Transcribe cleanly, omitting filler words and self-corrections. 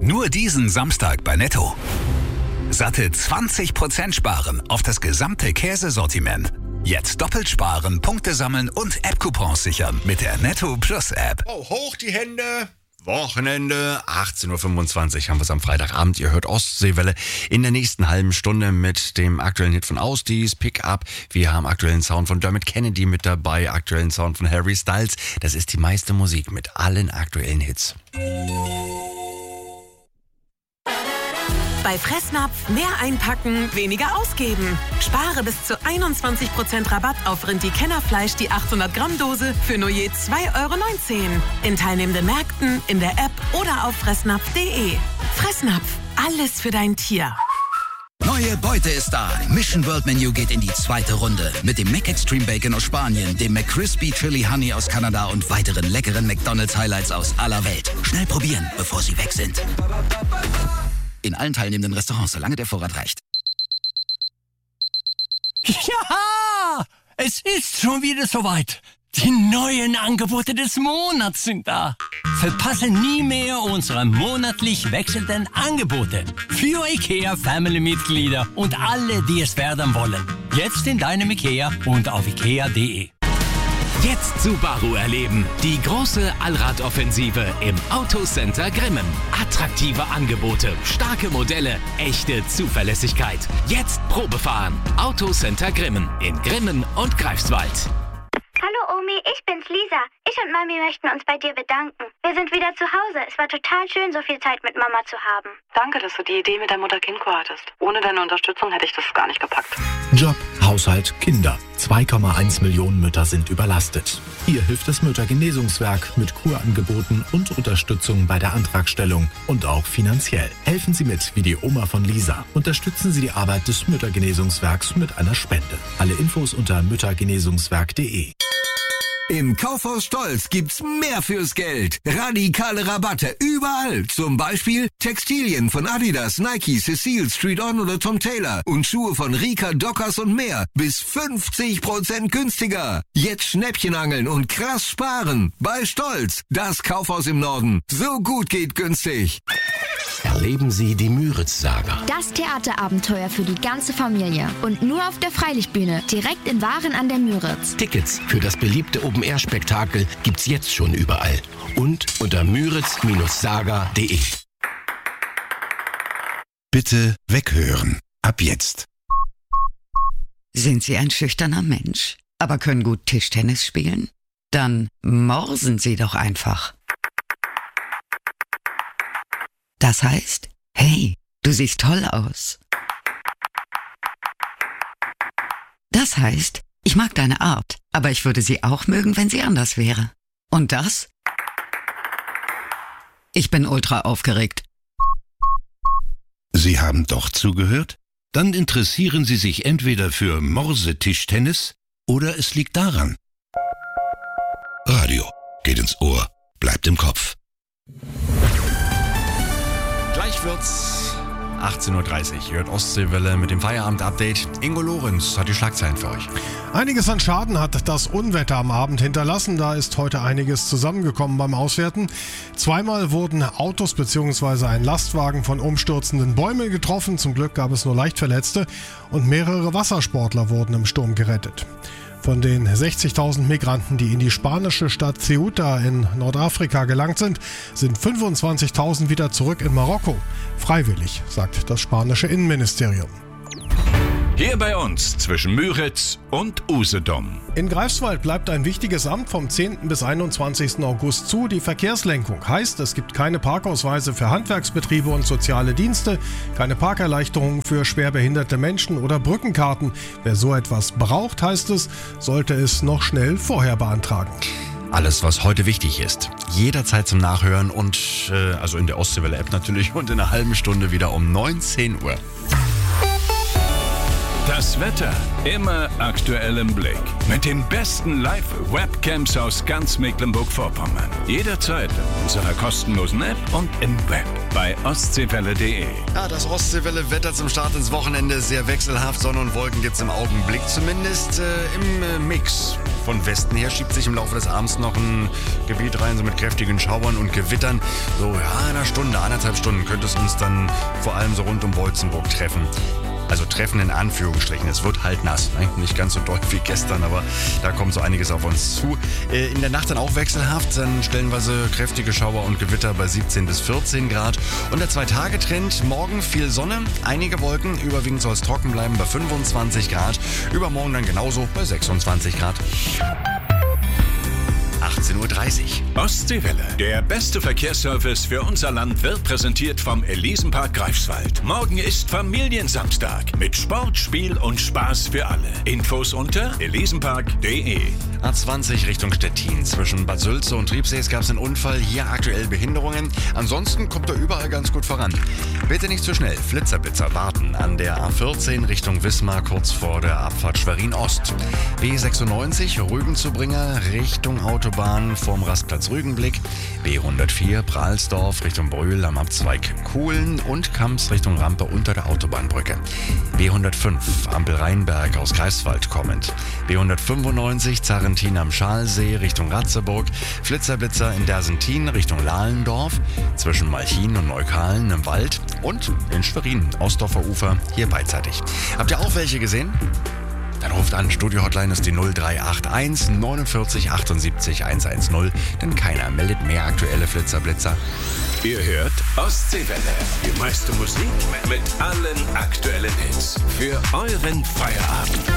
Nur diesen Samstag bei Netto. Satte 20% sparen auf das gesamte Käsesortiment. Jetzt doppelt sparen, Punkte sammeln und App-Coupons sichern mit der Netto Plus App. Oh, hoch die Hände! Wochenende, 18.25 Uhr haben wir es am Freitagabend. Ihr hört Ostseewelle in der nächsten halben Stunde mit dem aktuellen Hit von Austies, Pick-Up. Wir haben aktuellen Sound von Dermot Kennedy mit dabei, aktuellen Sound von Harry Styles. Das ist die meiste Musik mit allen aktuellen Hits. Bei Fressnapf mehr einpacken, weniger ausgeben. Spare bis zu 21% Rabatt auf Rindi-Kennerfleisch die 800 Gramm Dose für nur je 2,19 € in teilnehmenden Märkten, in der App oder auf fressnapf.de. Fressnapf, alles für dein Tier. Neue Beute ist da. Mission World Menu geht in die zweite Runde. Mit dem McExtreme Bacon aus Spanien, dem McCrispy Chili Honey aus Kanada und weiteren leckeren McDonald's Highlights aus aller Welt. Schnell probieren, bevor sie weg sind. In allen teilnehmenden Restaurants, solange der Vorrat reicht. Ja, es ist schon wieder soweit. Die neuen Angebote des Monats sind da. Verpasse nie mehr unsere monatlich wechselnden Angebote. Für IKEA Family-Mitglieder und alle, die es werden wollen. Jetzt in deinem IKEA und auf ikea.de. Jetzt Subaru erleben. Die große Allradoffensive im Autocenter Grimmen. Attraktive Angebote, starke Modelle, echte Zuverlässigkeit. Jetzt Probefahren. Autocenter Grimmen in Grimmen und Greifswald. Hallo Omi, ich bin's Lisa. Ich und Mami möchten uns bei dir bedanken. Wir sind wieder zu Hause. Es war total schön, so viel Zeit mit Mama zu haben. Danke, dass du die Idee mit der Mutter-Kind-Kur hattest. Ohne deine Unterstützung hätte ich das gar nicht gepackt. Job, Haushalt, Kinder. 2,1 Millionen Mütter sind überlastet. Hier hilft das Müttergenesungswerk mit Kurangeboten und Unterstützung bei der Antragstellung und auch finanziell. Helfen Sie mit, wie die Oma von Lisa. Unterstützen Sie die Arbeit des Müttergenesungswerks mit einer Spende. Alle Infos unter müttergenesungswerk.de. Im Kaufhaus Stolz gibt's mehr fürs Geld. Radikale Rabatte überall. Zum Beispiel Textilien von Adidas, Nike, Cecile, Street On oder Tom Taylor. Und Schuhe von Rika, Dockers und mehr. Bis 50% günstiger. Jetzt Schnäppchen angeln und krass sparen. Bei Stolz. Das Kaufhaus im Norden. So gut geht günstig. Erleben Sie die Müritz-Saga. Das Theaterabenteuer für die ganze Familie. Und nur auf der Freilichtbühne, direkt in Waren an der Müritz. Tickets für das beliebte Open-Air-Spektakel gibt's jetzt schon überall. Und unter müritz-saga.de. Bitte weghören. Ab jetzt. Sind Sie ein schüchterner Mensch, aber können gut Tischtennis spielen? Dann morsen Sie doch einfach. Das heißt, hey, du siehst toll aus. Das heißt, ich mag deine Art, aber ich würde sie auch mögen, wenn sie anders wäre. Und das? Ich bin ultra aufgeregt. Sie haben doch zugehört? Dann interessieren Sie sich entweder für Morsetischtennis oder es liegt daran. Radio geht ins Ohr, bleibt im Kopf. Gleich wird's 18.30 Uhr. Ihr hört Ostseewelle mit dem Feierabend-Update. Ingo Lorenz hat die Schlagzeilen für euch. Einiges an Schaden hat das Unwetter am Abend hinterlassen. Da ist heute einiges zusammengekommen beim Auswerten. Zweimal wurden Autos bzw. ein Lastwagen von umstürzenden Bäumen getroffen. Zum Glück gab es nur Leichtverletzte und mehrere Wassersportler wurden im Sturm gerettet. Von den 60.000 Migranten, die in die spanische Stadt Ceuta in Nordafrika gelangt sind, sind 25.000 wieder zurück in Marokko. Freiwillig, sagt das spanische Innenministerium. Hier bei uns zwischen Müritz und Usedom. In Greifswald bleibt ein wichtiges Amt vom 10. bis 21. August zu, die Verkehrslenkung. Heißt, es gibt keine Parkausweise für Handwerksbetriebe und soziale Dienste, keine Parkerleichterungen für schwerbehinderte Menschen oder Brückenkarten. Wer so etwas braucht, heißt es, sollte es noch schnell vorher beantragen. Alles, was heute wichtig ist, jederzeit zum Nachhören und also in der Ostseewelle-App natürlich und in einer halben Stunde wieder um 19 Uhr. Das Wetter immer aktuell im Blick. Mit den besten Live-Webcams aus ganz Mecklenburg-Vorpommern. Jederzeit in unserer kostenlosen App und im Web bei ostseewelle.de. Ja, das Ostseewelle-Wetter zum Start ins Wochenende ist sehr wechselhaft. Sonne und Wolken gibt es im Augenblick zumindest im Mix. Von Westen her schiebt sich im Laufe des Abends noch ein Gebiet rein, so mit kräftigen Schauern und Gewittern. So, ja, in einer Stunde, 1,5 Stunden könnte es uns dann vor allem so rund um Bolzenburg treffen. Also treffen in Anführungsstrichen. Es wird halt nass. Ne? Nicht ganz so doll wie gestern, aber da kommt so einiges auf uns zu. In der Nacht dann auch wechselhaft. Dann stellenweise kräftige Schauer und Gewitter bei 17 bis 14 Grad. Und der 2-Tage-Trend. Morgen viel Sonne, einige Wolken. Überwiegend soll es trocken bleiben bei 25 Grad. Übermorgen dann genauso bei 26 Grad. 18:30 Uhr. Ostseewelle. Der beste Verkehrsservice für unser Land wird präsentiert vom Elisenpark Greifswald. Morgen ist Familiensamstag mit Sport, Spiel und Spaß für alle. Infos unter elisenpark.de. A20 Richtung Stettin. Zwischen Bad Sülze und Triebsees gab es einen Unfall. Hier aktuell Behinderungen. Ansonsten kommt er überall ganz gut voran. Bitte nicht zu schnell. Flitzerbitzer warten an der A14 Richtung Wismar kurz vor der Abfahrt Schwerin-Ost. B96 Rügenzubringer Richtung Autobahn vorm Rastplatz Rügenblick. B104 Prahlsdorf Richtung Brühl am Abzweig Kuhlen und Kamps Richtung Rampe unter der Autobahnbrücke. B105 Ampel Rheinberg aus Greifswald kommend. B195 Zarentin am Schalsee Richtung Ratzeburg. Flitzerbitzer in Dersentin Richtung Lahlendorf. Zwischen Malchin und Neukalen im Wald. Und in Schwerin, Ostdorfer Ufer, hier beidseitig. Habt ihr auch welche gesehen? Dann ruft an, Studio-Hotline ist die 0381 49 78 110, denn keiner meldet mehr aktuelle Flitzer-Blitzer. Ihr hört Ostseewelle. Die meiste Musik mit allen aktuellen Hits. Für euren Feierabend.